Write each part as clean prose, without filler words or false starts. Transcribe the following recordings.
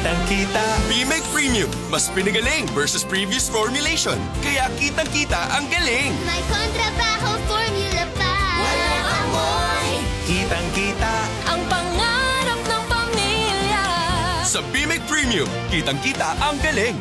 Kitang-kita. BMEG Premium, mas pinagaling versus previous formulation. Kaya kitang-kita ang galing. May kontrabaho formula pa. Walang amoy. Kitang-kita. Ang pangarap ng pamilya. Sa BMEG Premium, kitang-kita ang galing.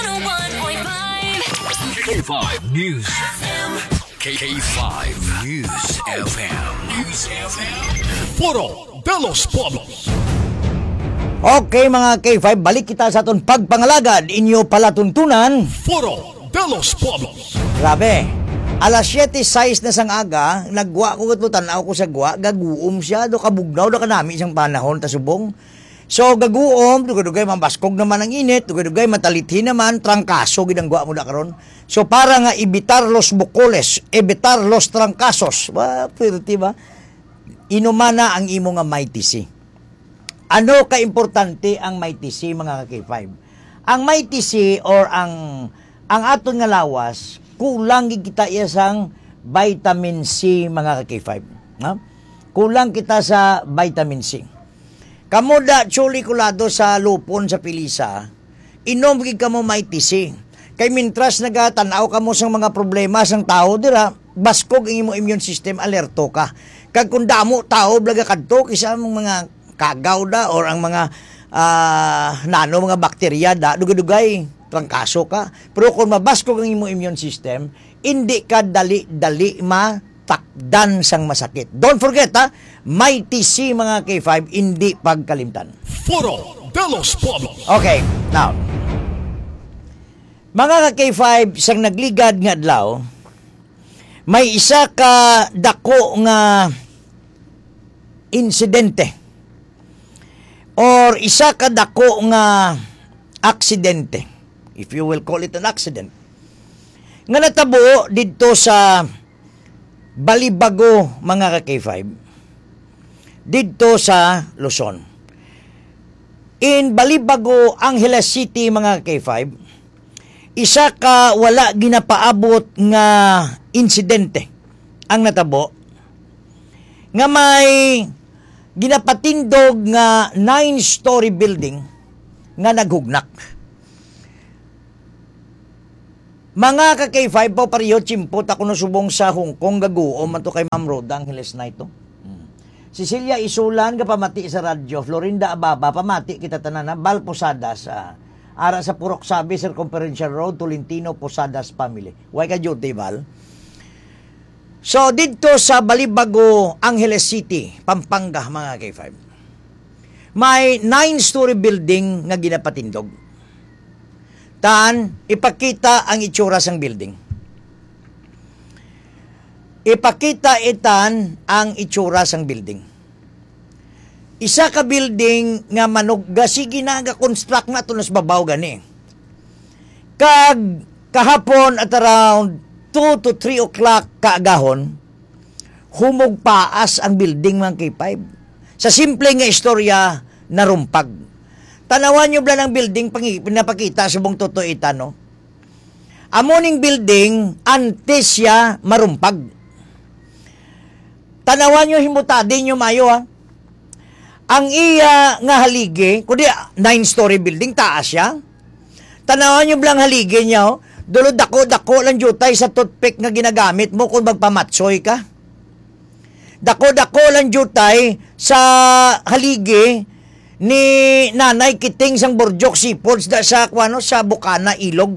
101.5 K5 News FM. K5 News FM. News FM. Foro de los Pueblos. Okay mga K5, balik kita sa atong pagpangalagad inyo palatuntunan. Foro de los Pueblos. Grabe. Alas 7:06 na sang aga, nagwa ko ito, tanaw ko sa gwa, gaguom siya, do kabugnaw, do kanami isang panahon, tasubong. So gaguom, dugay-dugay mambaskog naman ang init, dugay-dugay matalithi naman, trangkaso gid ang gwa mo da karon. So para nga evitar los bukoles, evitar los trangkasos. Ba, pwerte ba? Inumana ang imo nga mighty sea. Ano ka-importante ang mighty sea, mga K5? Ang mighty sea or ang aton nga lawas, kulang kita isang vitamin C, mga K5. Ha? Kulang kita sa vitamin C. Kamuda chuli kulado sa lupon sa pilisa, inom gid kamo mighty C. Kay mintras nagatanaw kamo sa mga problema sang tao dira, baskog ang imo immune system, alerto ka. Kag kung damo tao blaga kadto kisa mga kagaw da or ang mga nano mga bakterya da dugay-dugay trangkaso ka. Pero kung mabaskog ang imo immune system, hindi ka dali matakdan sang masakit. Don't forget mighty C, mga K5, hindi pagkalimtan. Foro de los Pueblos. Okay, now mga K5 sang nagligad nga adlaw, may isa ka dako nga insidente or isa ka dako nga aksidente, if you will call it an accident, nga natabo dito sa Balibago, mga K5, dito sa Luzon. In Balibago, Angeles City, mga K5, isa ka wala ginapaabot nga insidente ang natabo, nga may ginapatindog nga 9-story building nga naghugnak. Mga ka-K5 po pariyo chimpot ako nasubong sa Hong Kong, gaguom man to kay Ma'am Roda Angeles na ito. Cecilia Isulan ka pamati sa radyo, Florinda Ababa pamati kita tanan, Bal Posadas ara sa Purok Sabi Circumferential Road, Tolentino Posadas family. Way ka duty Bal. So, dito sa Balibago, Angeles City, Pampanga, mga K5, may 9-story building nga ginapatindog. Taan, ipakita ang itsura sang building. Ipakita itan ang itsura sang building. Isa ka building nga manugga, sige na nga construct na ito nas babaw gani. Kag kahapon at around 2 to 3 o'clock kaagahon, humugpaas ang building, mga K5. Sa simple nga istorya, narumpag. Tanawan nyo ba ng building, pinapakita sa buong totoitan, no? Amoning building, antes siya marumpag. Tanawan nyo, himutadin nyo mayo, ha? Ang iya nga haligi, kundi 9-story building, taas siya. Tanawan nyo ba ang haligi niya, oh? Dulo dako lang jutay sa toothpick nga ginagamit mo kung magpamatsoy ka. Dako lang jutay sa haligi ni Nanay Kiting sang Borjok Seafoods da sa sa Bukana Ilog.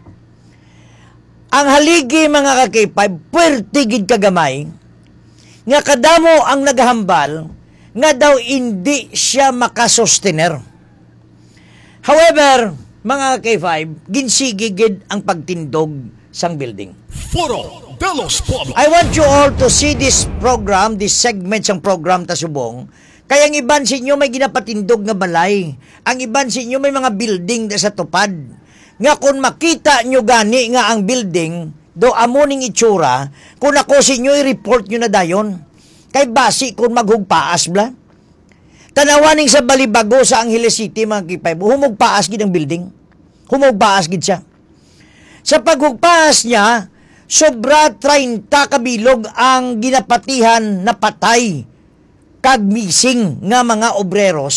Ang haligi, mga ka-K5, puwerte gid kagamay nga kadamo ang naghambal nga daw hindi siya makasustener. However, mga K5, ginsigigid ang pagtindog sang building. Foro de los Pueblos. I want you all to see this program, this segment sang program tasubong. Kaya ang iban sa inyo may ginapatindog nga balay. Ang iban sa inyo may mga building da sa tupad. Nga kung makita nyo gani nga ang building, do amuning itsura, kung ako sa inyo i-report nyo na dayon. Kay basi kung maghugpaas bla. Tanawaning sa Balibago sa Angeles City, mga K5, humugpaas gid ang building. Humugpaas gid siya. Sa paghugpaas niya, sobra 30 kabilog ang ginapatihan na patay kag missing nga mga obreros.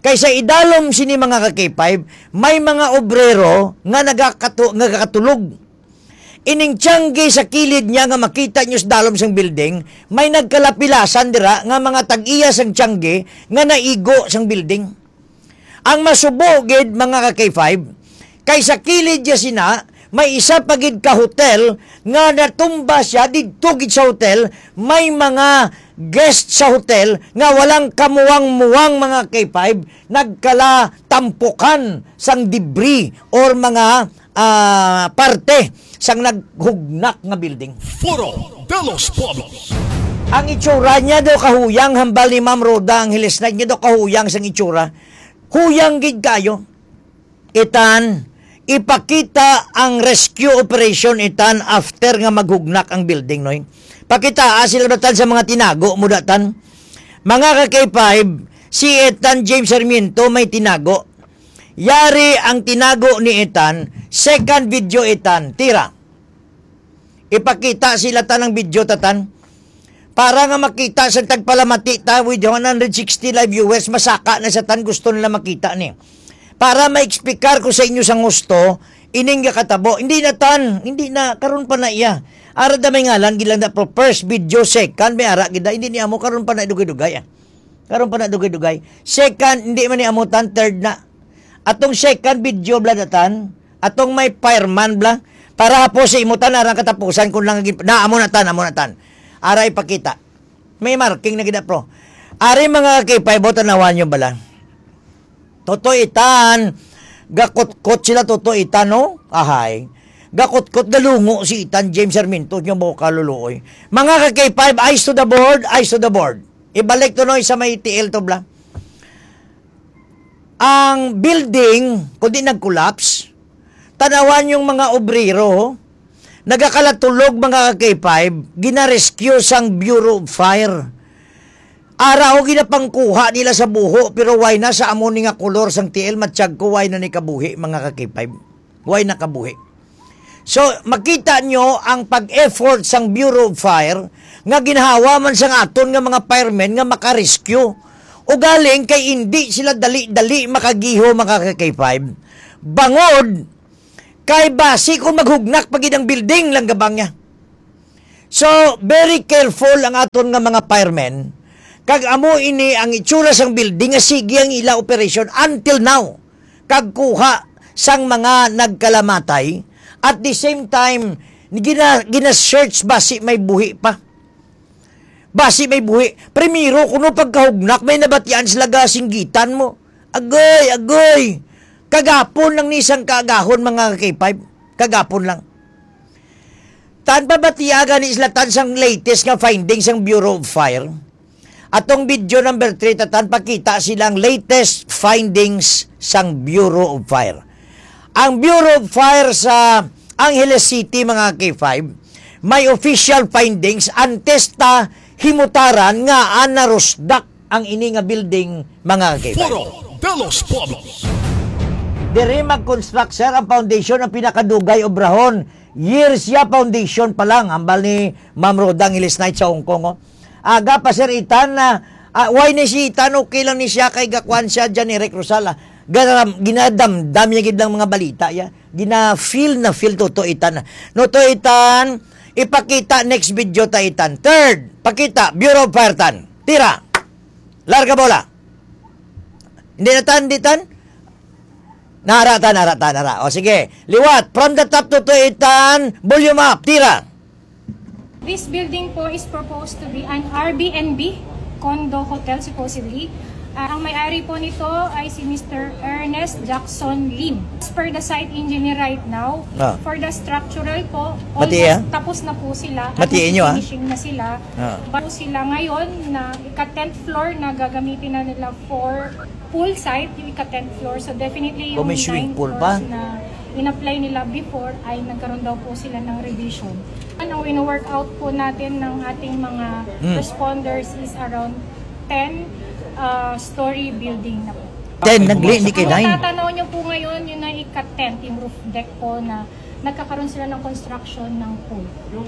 Kaysa idalom sini mga ka-K5, may mga obrero nga nagakatulog. Ining tiyanggi sa kilid niya nga makita niyo sa dalom sang building, may nagkalapilasan dira nga mga tag-iya sang tiyanggi nga naigo sang building. Ang masubogid mga ka-K5, kaysa kilid niya sina, may isa pagid ka hotel nga natumba siya didto gid sa hotel, may mga guest sa hotel nga walang kamuwang-muwang mga K5 nagkala tampukan sang debris or mga parte sang naghugnak nga building. Foro de los Pueblos. Ang itsura niya daw kahuyang, hambal ni Ma'am Roda, ang hilisnag niya daw kahuyang sang itsura. Huyang gid kayo. Itan, ipakita ang rescue operation itan after nga maghugnak ang building, noy. Pakita sila datan sa mga tinago mo datan. Mga ka-K5, si Ethan James Sarmiento may tinago. Yari ang tinago ni Ethan, second video Ethan, tira. Ipakita sila tan ng video tatan. Para nga makita sa tagpalamati ta with 160 live viewers, masaka na sa tan gusto nila makita ni. Para ma-explicar ko sa inyo sang gusto, ining katabo, hindi na tan, hindi na, karon pa na iya. Ara da may ngalan, gilang na pro first video, second, may ara, gida, hindi ni amo, karon pa na dugay-dugay. Karon pa na dugay-dugay. Second, hindi man ni amo tan, third na. Atong second video, bla datan, atong may fireman, bla, para po sa imutan, arang katapusan, kung lang, amo na tan. Ara ipakita. May marking na gida pro. Ari mga K5, tanawan nyo bala. Totoo itan, gakot-kot sila totoo itan, no? Ahay. Gakot-kot galungo si Itan James Sarmiento, nyo mo kaluluoy. Mga ka-K5, eyes to the board, eyes to the board. Ibalik to no, sa may TL to bla. Ang building, kung di nag-collapse, tanawan yung mga obrero, nagakalatulog mga ka-K5, gina-rescue sang Bureau of Fire. Araw ginapangkuha nila sa buho, pero why na sa amo ni nga kolor sang TL matsyag ko, why na ni kabuhi mga ka-K5. Why na kabuhi. So, makita nyo ang pag-effort sang Bureau of Fire nga ginahawa man sang aton nga mga firemen nga makarescue. O galing kay hindi sila dali-dali makagiho mga ka-K5. Bangod, kay basi kung maghugnak pagid ang building lang gabang niya. So, very careful ang aton nga mga firemen. Kag amo ini ang itsura sang building nga sige ang ila operation until now. Kag kuha sang mga nagkalamatay at the same time gina-search basi may buhi pa. Basi may buhi. Primero kuno pagkahugnak may nabatian sila gasinggitan mo. Agoy. Kagapon lang nisang kagahon mga K5. Kagapon lang. Tan pabatiaga ni isla tan sang latest nga findings ng Bureau of Fire. Atong video number 3 tatan pakita silang latest findings sang Bureau of Fire. Ang Bureau of Fire sa Angeles City mga K5 may official findings antes ta himutaran nga anarusdak ang ini nga building mga K5. Foro de los Pueblos. Dire mag-construct sir ang foundation ng pinakadugay obrahon. Years ya foundation pa lang ambal ni Ma'am Rodang Ilis Night sa Hong Kong. Oh. Aga pa sir Itan na why ni si Itan okay lang ni siya kay gakwan siya dyan ni Rick Rosala. Ginadamdam niya gid lang mga balita ya. Gina-feel to Itan. No to Itan, ipakita next video ta Itan. Third, pakita Bureau of Fire tan. Tira. Larga bola. Hindi na tan. Narata. O sige, liwat. From the top to Itan, volume up. Tira. This building po is proposed to be an Airbnb condo hotel supposedly. Ang may-ari po nito ay si Mr. Ernest Jackson Lim. As per the site engineer right now, for the structural po, almost tapos na po sila. Finishing na sila. Bago sila ngayon na ika-10th floor na gagamitin na nila for pool site, yung ika-10th floor. So definitely yung 9 floors na in-apply nila before ay nagkaroon daw po sila ng revision. Ang wino-work out po natin ng ating mga responders is around 10 story building na po. 10, nagli, hindi kay 9. Kung tatanaw nyo po ngayon, yun na ika-10, yung roof deck po na nagkakaroon sila ng construction ng pool.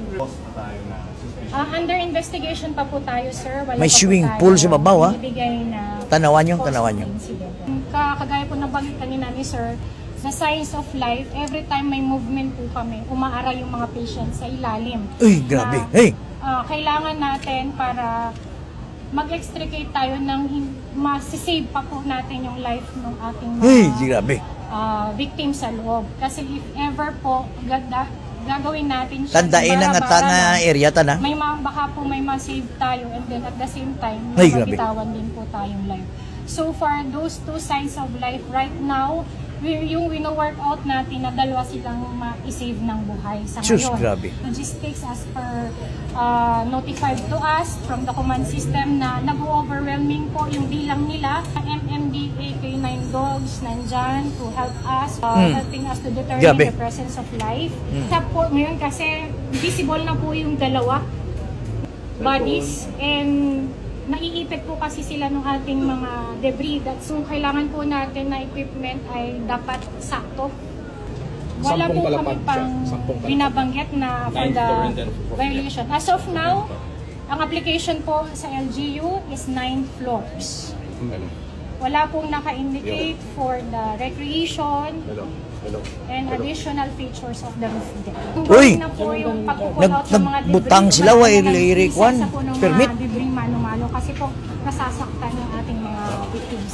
Under investigation pa po tayo, sir. Wala May pa po swimming tayo pool sa babaw, ha? binibigay na Tanawan nyo, cause tanawan of nyo. incident. Kagaya po ng bagay kanina ni sir, sa Science of Life, every time may movement po kami, umaara yung mga patients sa ilalim. Uy, grabe. Hey! Kailangan natin para mag-extricate tayo ng masisave pa po natin yung life ng ating mga Hey, grabe. victims sa loob. Kasi if ever po gagawin natin siya, Tandain ang bara-bara nga lang, area tana. may baka po may ma-save tayo and then at the same time, Ay, grabe. mabitawan din po tayong life. So far, those two signs of life right now, yung wino-workout natin na dalawa silang ma-save ng buhay sa Sus, ngayon. grabe. Logistics as per notified to us from the command system na nag-overwhelming po yung bilang nila. MMDA K9 dogs nandyan to help us, helping us to determine Grabe. the presence of life. Sa po ngayon kasi visible na po yung dalawa bodies and naiipit po kasi sila ng ating mga debris. So kailangan po natin na equipment ay dapat sakto. Wala po kami pang binabanggit na for the violation. As of now, ang application po sa LGU is 9 floors. Wala pong naka-indicate for the recreation and additional features of the roof deck. Uy! Na po yung pagpupull out ng mga Nagbutang debris, sila, mga wa nag-isa irikwan, po ng permit. mga debris mano-mano kasi po nasasaktan yung ating mga victims.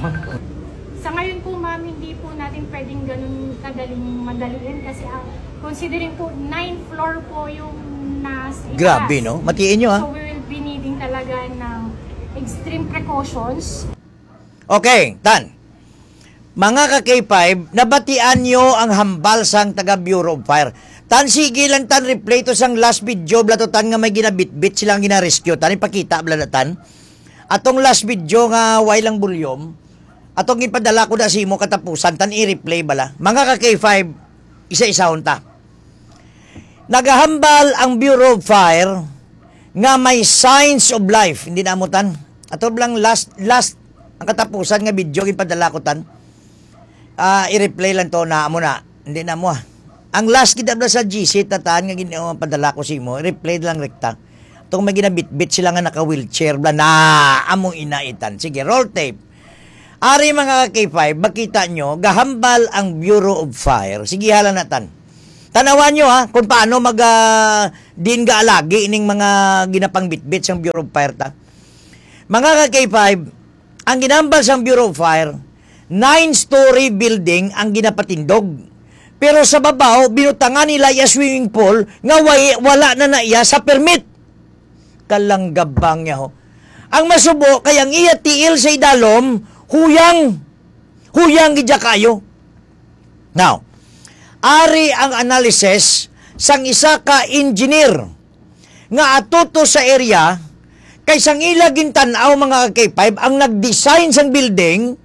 Sa ngayon po ma'am, hindi po natin pwedeng ganun kadaling madaliin kasi considering po 9 floor po yung nasa itaas. Grabe, no? Matiin nyo, ha? So we will be needing talaga ng extreme precautions. Okay, Tan. Mga ka-K5, nabatian nyo ang hambal sang taga Bureau of Fire. Tan, sige lang tan, replay to sang last video, blato tan nga may ginabit-bit silang gina-rescue. Tan, ipakita, blato tan. Atong last video nga wailang bulyom, atong ipadala ko na si mo katapusan, tan i-replay bala. Mga ka-K5, isa-isahon ta. Nagahambal ang Bureau of Fire nga may signs of life. Hindi na mo tan. Ato lang last ang katapusan nga video ipadala ko tan. I-replay lang to na mo na. Hindi na mo. Ang last kita sa GC tataan nga padala ko si mo, replay lang rekta. Tong may ginabit-bit sila nga naka-wheelchair bla na among inaitan. Sige, roll tape. Ari mga K5, makita nyo, gahambal ang Bureau of Fire. Sige, hala natan. Tanawan nyo ha, kung paano din gaalagi ining mga ginapang bit-bit sa Bureau of Fire ta. Mga K5, ang ginambal sa Bureau of Fire, 9-story building ang ginapatindog. Pero sa babaw, binutangan nila iya swimming pool nga wala na iya sa permit. Kalanggabang niya ho. Ang masubo, kayang iya tiil sa idalom, huyang gidya kayo. Now, ari ang analysis sang isa ka engineer nga atuto sa area kay sang ila gintanaw mga K5 ang nag-design sang building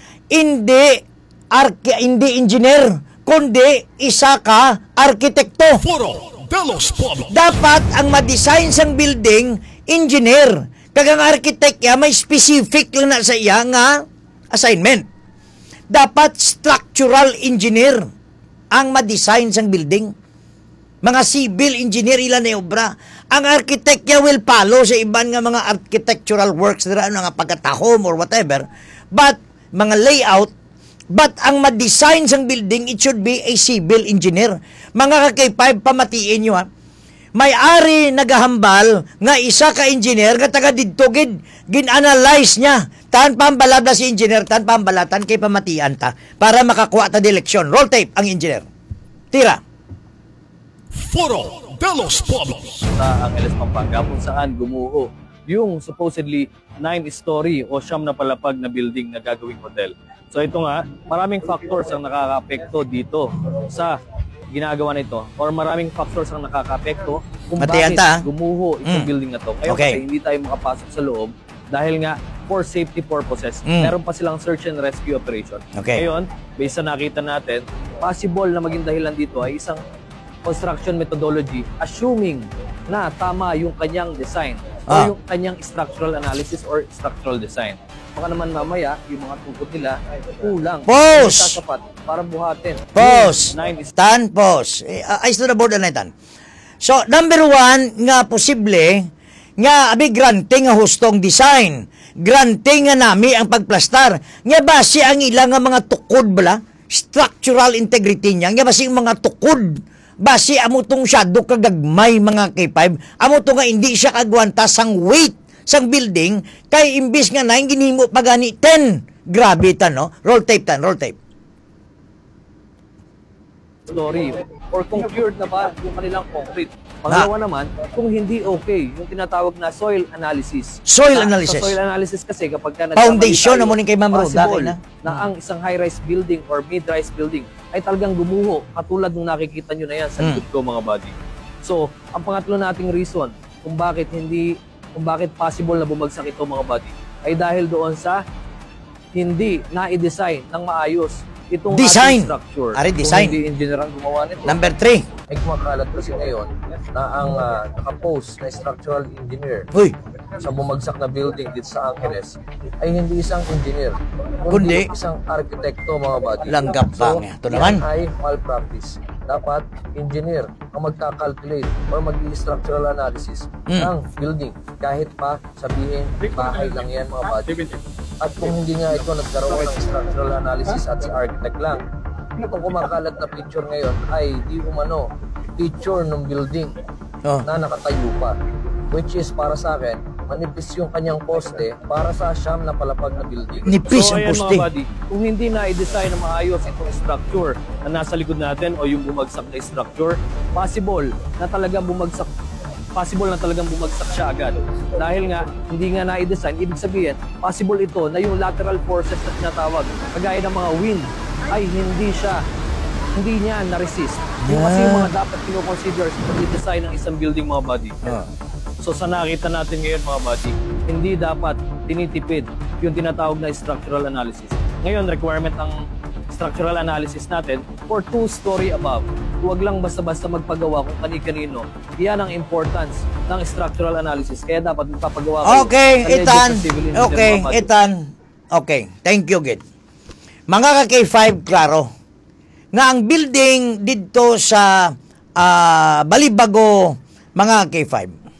hindi engineer kundi isa ka arkitekto. Foro de los Pueblos. Dapat ang ma-design sang building engineer. Kagang architect ya may specific lang na sa iya nga assignment. Dapat structural engineer ang ma-design sang building. Mga civil engineer ilan na obra. Ang architect ya will follow sa iban nga mga architectural works na nga pagkatahom or whatever. But mga layout, but ang ma-design sang building, it should be a civil engineer. Mga ka-K5, pamatiin nyo ha. May-ari nagahambal nga isa ka engineer nga taga didto gin-analyze niya. Tan pambalada si engineer, tan pambalatan kay pamatian ta para makakuha ta direksyon. Roll tape ang engineer. Tira. Foro de los Pueblos. Sa Angeles, Pampanga kung saan gumuho yung supposedly 9-story o siyam na palapag na building na gagawing hotel. So ito nga, maraming factors ang nakaka-apekto dito sa ginagawa nito or maraming factors ang nakaka-apekto kung Matiyan bakit ta, gumuho itong building na to. Kaya Okay. kasi hindi tayo makapasok sa loob dahil nga for safety purposes, meron pa silang search and rescue operation. Okay. Ngayon, based sa nakita natin, possible na maging dahilan dito ay isang construction methodology assuming na tama yung kanyang design o yung kanyang structural analysis or structural design. Baka naman mamaya, yung mga tungkot nila kulang. Boss! Hindi sasapat para buhatin. Pause. Yung 9 Tan, pause. Ayos to the board na tan. So, number 1, nga posible, nga abi granting nga hustong design. Granting nga nami ang pagplastar. Nga base ang ilang nga mga tukod bala, structural integrity niya, nga base ang mga tukod. Base amo tong shadow kagagmay mga K5, amo to nga hindi siya kagwanta sang weight sang building, kay imbis nga 9 ginhimo pa gani 10. Grabe tan, no? Roll tape tan, roll tape. story or kung cured na ba yung kanilang concrete. Pangalawa naman, kung hindi okay, yung tinatawag na soil analysis. Soil analysis. Sa soil analysis kasi kapag ka Foundation na mo rin kay Ma'am Roda. possible na ang isang high-rise building or mid-rise building ay talagang gumuho katulad ng nakikita nyo na yan sa likod ko mga buddy. So, ang pangatlo nating reason kung bakit possible na bumagsak ito mga buddy ay dahil doon sa hindi na-design ng maayos itong Design. ating structure. Ari, design. Kung hindi engineer ang gumawa nito. Number 3. Ay kumakalat kasi ngayon na ang nakapost na structural engineer Uy, sa bumagsak na building dito sa Angeles ay hindi isang engineer, Kundi isang arkitekto mga buddy. Langgap ba nga? Ito naman. Yan ay malpractice. Dapat engineer ang magka-calculate or mag-structural analysis ng building kahit pa sabihin bahay lang yan mga buddy. At kung hindi nga ito nagkaroon ng structural analysis at sa architect lang, itong kumakalat na picture ngayon ay di umano picture ng building na nakatayo pa. Which is para sa akin, manipis yung kanyang poste para sa siyam na palapag na building. Nipis So ang ayan poste. mga buddy, kung hindi na i-design na maayos itong structure na nasa likod natin o yung bumagsak na structure, possible na talagang bumagsak siya agad. Dahil nga, hindi nga na-i-design, ibig sabihin, possible ito na yung lateral forces na tinatawag, kagaya ng mga wind, ay hindi niya na-resist. Yung kasi yung mga dapat kino-consider sa pag-design ng isang building mga buddy. So sa nakita natin ngayon mga buddy, hindi dapat tinitipid yung tinatawag na structural analysis. Ngayon, requirement ng structural analysis natin for 2-story above. Huwag lang basta-basta magpagawa kung kani-kanino. Iyan ang importance ng structural analysis. Kaya dapat magpapagawa kayo. Okay, sa legit Ethan. na civil engineer, Okay, mga buddy. Ethan. Okay, thank you, Gid. Mga ka-K5, klaro. Nga ang building dito sa Balibago, mga K5,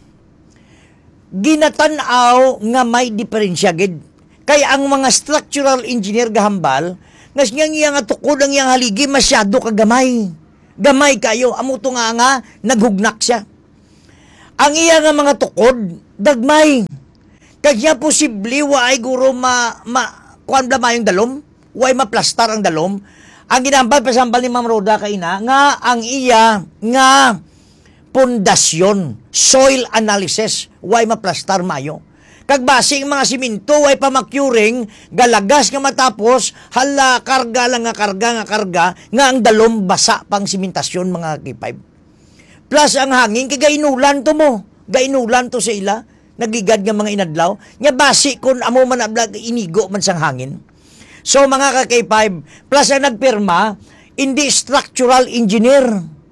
ginatanaw nga may diferensya, Gid. Kaya ang mga structural engineer gahambal, nga siya nga tukod ang iyang haligi, masyado kagamay. Gamay kayo, amo to nga naghugnak siya. Ang iya nga mga tukod, dagmay. Kaya posible, waay guro kuan blama yung dalom, waay maplastar ang dalom. Ang ginambal, pasambal ni Ma'am Roda kaina, nga ang iya nga pundasyon, soil analysis, waay maplastar mayo. Kagbasing mga siminto, way pamakyuring, galagas nga matapos, hala, karga lang nga karga, nga ang dalom basa pang simentasyon mga K5. Plus ang hangin, kagainulan to mo, gainulan to sa ila, nagigad nga mga inadlaw, nga basi kung amo man ablag, inigo man sang hangin. So mga ka-K5, plus ang nagpirma, hindi structural engineer,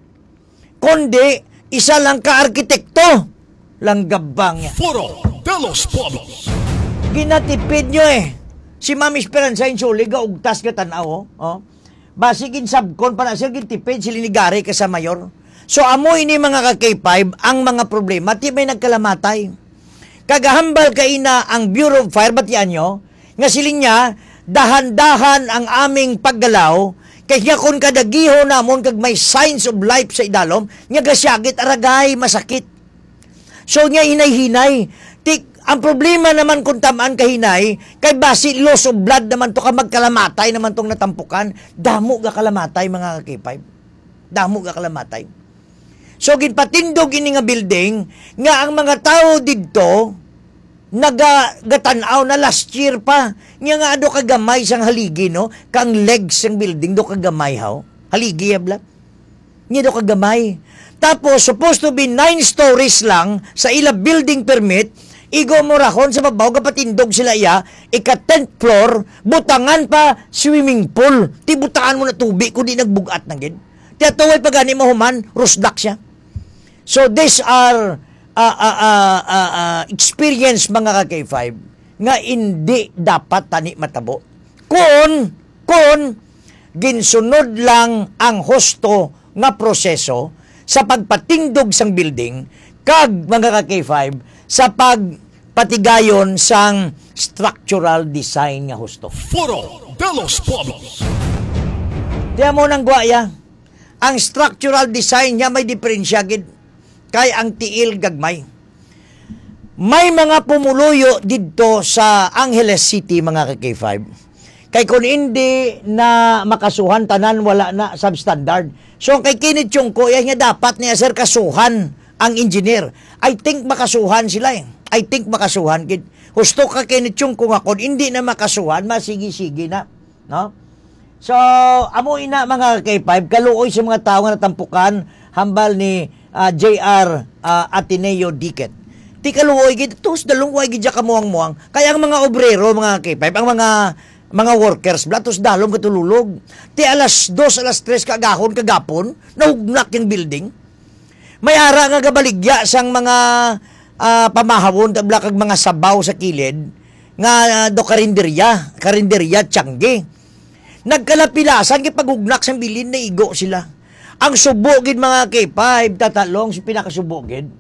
kundi isa lang ka-arkitekto, langgabang niya. Foro de los Pueblos. Ginatipid nyo eh. Si Ma'am Esperanza Insuli, gaugtas ka tanaw, basigin sabkon, para sir, gintipid, silinigari ka sa mayor. So, amoy ni mga ka-K5, ang mga problema, ti may nagkalamatay. Kagahambal kaina ang Bureau of Fire, batian nyo, nga siling niya, dahan-dahan ang aming paggalaw, kaya kung kadagiho namon, kag may signs of life sa idalom, nga gasyagit, aragay, masakit. So, niya hinay-hinay, ang problema naman kung tamaan kahinay, kay basi loss of blood naman to ka magkalamatay naman tong natampukan, damo ga kalamatay mga K5. Damo ga kalamatay. So ginpatindog ini nga building nga ang mga tao didto nagatanaw na last year pa. Nga nga ado kagamay sang haligi no, kang legs sang building do kagamay haw. Haligi abla. Nya do kagamay. Tapos supposed to be 9 stories lang sa ila building permit. Igo mo rahon sa babaw, kapatindog sila iya, ika-10th floor, butangan pa swimming pool. Ti butangan mo na tubig, kundi nagbugat na gid. Ti atuway pa gani mahuman, rusdak siya. So these are experience mga ka-K5 nga hindi dapat tani matabo. Kung ginsunod lang ang husto nga proseso sa pagpatindog sang building kag mga ka-K5 sa pagpatigayon sang structural design nga husto. Foro de los Pueblos. Tiyan mo nang guaya, ang structural design niya may diferensya gid kay ang tiil gagmay. May mga pumuluyo dito sa Angeles City mga ka-K5. Kay kung hindi na makasuhan tanan wala na substandard. So kay Kenneth Chungko yan nga dapat niya sir kasuhan ang engineer. I think makasuhan sila eh. I think makasuhan gid. Husto ka Kenneth Chungko nga kung hindi na makasuhan masigi-sige na, no? So, amo ina mga K5, kaluoy sa mga tao nga natampukan hambal ni JR Ateneo Diket. Ti kaluoy gid tus dalungway gid ka muang-muang. Kaya ang mga obrero mga K5, ang mga workers blatos dalom katululog. Ti alas 2, alas 3 kagahon kagapon, nahugnak yung building. May ara nga gabaligya sang mga pamahawon tabla kag mga sabaw sa kilid nga do karinderya Tiangge. Nagkalapilasan kay pagugnak sa bilin na igo sila. Ang subogid mga K5 tatalong si pinakasubogid.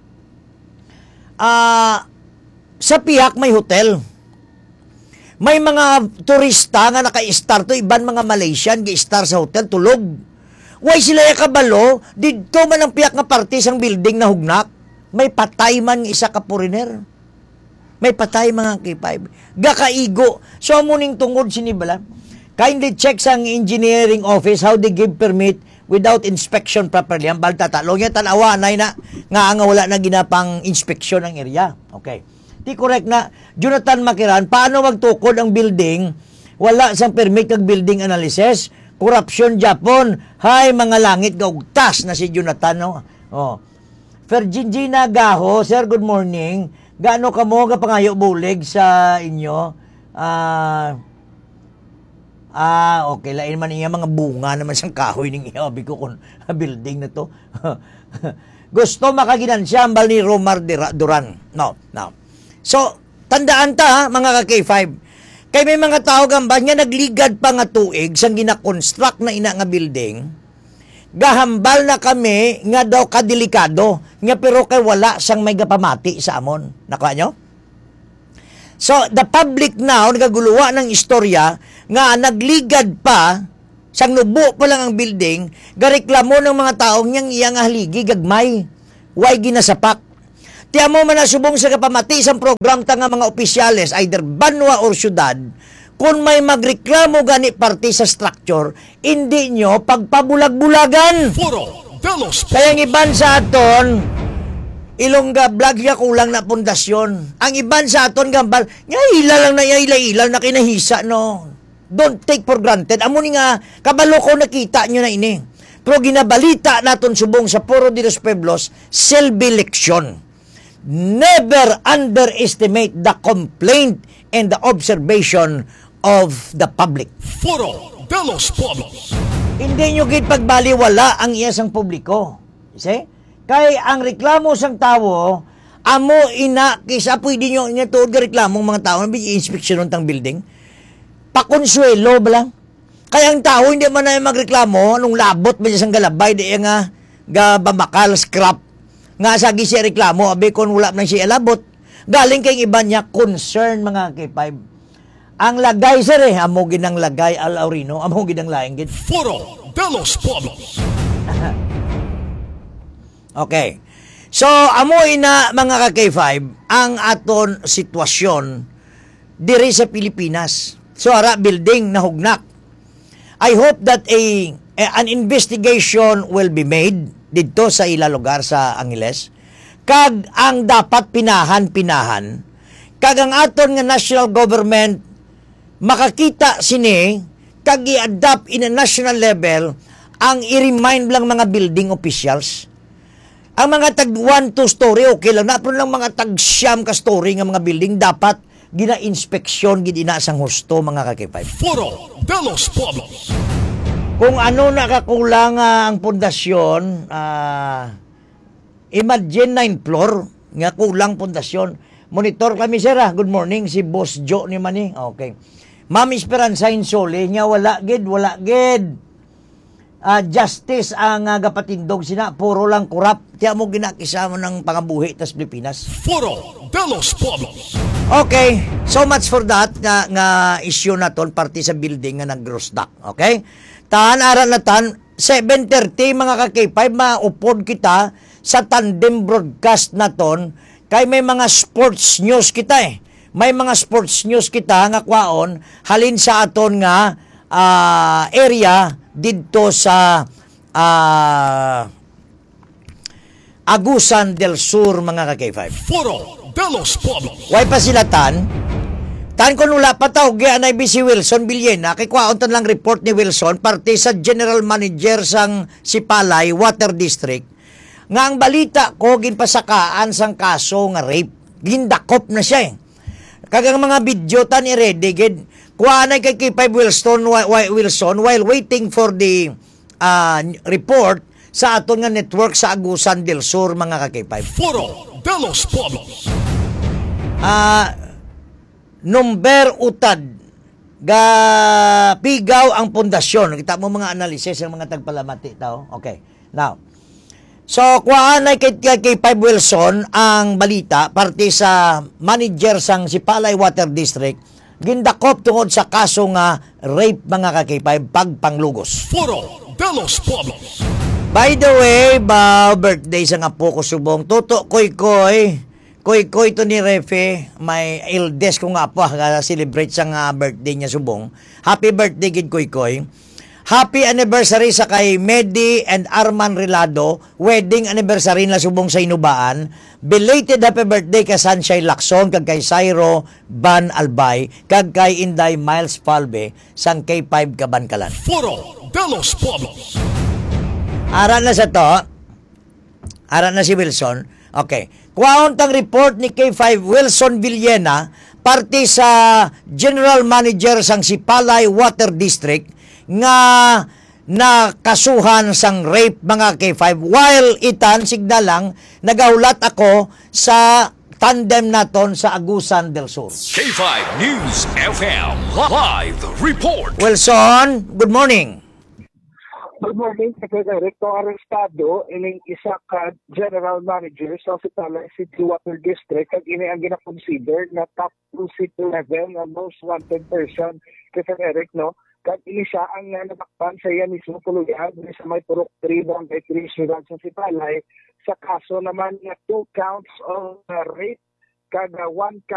Sa Piak may hotel. May mga turista nga naka-star to iban mga Malaysian gi-star sa hotel tulog. Way sila ya kabalo didto man ang Piak nga parte sang building na hugnak. May patay man isa ka foreigner. May patay mga K5. Gakaigo. So muning tungod sinibala. Kindly check sa engineering office how they give permit without inspection properly. Ang balta talong yan tanawa na nga wala na ginapang inspection ang area. Okay. Di correct na Jonathan Makiran, paano magtukod ang building wala sang permit kag building analysis? Corruption Japon. Hay mga langit gaugtas na si Jonathan no. Oh. Virginia Gaho, sir, good morning. Gaano ka mo nga pangayo bulig sa inyo? Okay. Lain man niya mga bunga naman sang kahoy ning iabi ko kung building na to. Gusto makaginansya ang bal ni Romar Duran. No. So, tandaan ta mga ka-K5. Kay may mga tao gambas nga nagligad pa nga tuig sang gina-construct na ina nga building. Gahambal na kami nga daw kadelikado. Nga pero kay wala sang may gapamati sa amon. Nakuha nyo? So, the public now, nagaguluwa ng istorya, nga nagligad pa, sang nubo pa lang ang building, gareklamo ng mga taong niyang iyang haligi, gagmay, way ginasapak. Tiyan mo man nasubong sa kapamati isang program ta nga mga opisyales, either banwa or syudad, kung may magreklamo gani parte sa structure, hindi nyo pagpabulag-bulagan. Foro de los Kaya ang iban sa aton, Ilongga vlog ya kulang na pundasyon. Ang iban sa aton gambal, nga hilal na kinahisa no. Don't take for granted. Amo ni nga kabalo ko nakita nyo na ini. Pero ginabalita naton subong sa Foro de los Pueblos, self-election. Never underestimate the complaint and the observation of the public. Foro de los Pueblos. Hindi nyo gid pagbaliwala ang iyasang publiko. See? Kay ang reklamo sang tawo, amo ina kisa pwede nyo niya tuod nga reklamong mga tao na inspeksyon ng building. Pakonsuelo ba lang? Kaya ang tao hindi man na magreklamo nung labot ba sang galabay di nga gabamakal scrap nga sagi siya reklamo abi kon wala man siya labot. Galing kay iba niya concern mga K5. Ang lagay sir amo ginang lagay Al Aurino, amo ginang laing gid. Foro de los Pueblos. Okay. So, amoy na mga ka-K5 ang aton sitwasyon diri sa Pilipinas. So, ara building na hugnak. I hope that an investigation will be made dito sa ila lugar sa Angeles. Kag ang dapat pinahan. Kag ang aton nga national government makakita sini kag i-adapt in a national level ang i-remind lang mga building officials. Ang mga tag 1-2 story, okay lang. Napon lang mga tag siyam ka story ng mga building, dapat gina-inspeksyon, gina-asang husto, mga ka-K5. Foro de los Pueblos. Kung ano nakakulang ang pundasyon, imagine 9 floor, nga kulang pundasyon. Monitor kami, sir, Good morning, si Boss Joe ni Mani. Okay. Ma'am Esperanza Insole, nya wala gid. Justice ang gapatindog sina, puro lang kurap. Tiya mo ginakisama ng pangabuhi tas Pilipinas. Foro de los Pueblos. Okay, so much for that nga issue na ton parte sa building nga nag-grosdak. Okay? Aran na 7:30 mga ka-K5, maupod kita sa tandem broadcast na ton kay may mga sports news kita eh. May mga sports news kita nga kwaon halin sa aton nga area dito sa Agusan del Sur mga ka-K5. Foro de los Pueblos. Way pa sila tan ko nula pataw anay si Wilson Villena kay kwaon tan lang report ni Wilson parte sa general manager sang Sipalay Water District nga ang balita ko ginpasakaan sang kaso nga rape gindakop na siya eh. Kagang mga video tan i-ready gid kuanay kay K5 Wilson while waiting for the report sa aton nga network sa Agusan del Sur mga ka-K5. Foro de los Pueblos. Number utad ga pigaw ang pundasyon. Kita mo mga analysis ng mga tagpalamati tao. Okay. Now, so kuanay kay K5 Wilson ang balita parte sa manager sang Sipalay Water District gindakop tungod sa kaso nga rape mga ka-K5 pagpanglugos. Foro de los Pueblos. By the way, birthday sa nga po ko subong. Tuto koy to ni Refe, may eldest ko nga po, celebrate sa nga birthday niya subong. Happy birthday gid koy. Happy anniversary sa kay Medi and Arman Relado, wedding anniversary na subong sa Inubaan. Belated happy birthday kay Sunshine Lacson, kag kay Sairo Ban Albay, kag kay Inday Miles Falbe, sang K5 Kabankalan. Foro de los Pueblos. Aran na sa to. Aran na si Wilson. Okay. Kuwaon tang report ni K5 Wilson Villena parte sa General Manager sang Sipalay Water District nga nakasuhan sang rape mga K5 while itan signalang nagaulat ako sa tandem naton sa Agusan del Sur. K5 News FM Live Report. Wilson, good morning. Good morning, Secretary Recto Arrestado, ining isa ka General Manager sa Sipalay City Water District at ini ang gina-consider na top 2 city level na most wanted person kay Eric, no? Kag ini siya ang natakpan sa iya mismo puluyan sa may Purok 3 Barangay 3 Siyudad sa Sipalay sa kaso naman na 2 counts of rape kag 1 count